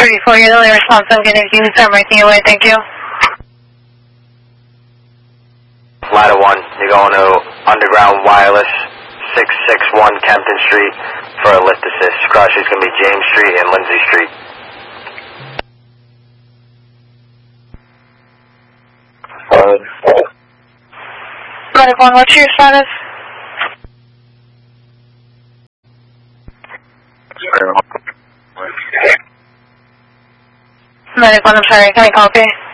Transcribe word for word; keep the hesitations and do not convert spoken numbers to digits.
thirty-four, you're the only response I'm getting. You can start making your way, thank you. Ladder one, you're going to Underground Wireless, six six one Kempton Street for a lift assist. Cross street's going to be James Street and Lindsay Street. Ladder one, what's your status? Medic one, I'm sorry, can I copy?